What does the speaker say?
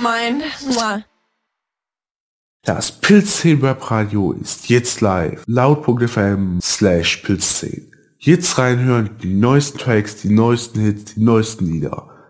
mein. Das Pilz10 Webradio ist jetzt live. Laut.fm/Pilz10. Jetzt reinhören, die neuesten Tracks, die neuesten Hits, die neuesten Lieder.